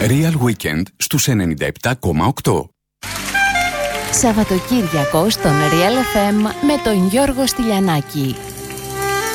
Real Weekend στους 97,8. Σαββατοκύριακο στον Real FM με τον Γιώργο Στυλιανάκη.